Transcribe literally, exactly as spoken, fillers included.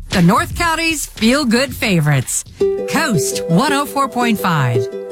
the North County's feel-good favorites. Coast one oh four point five.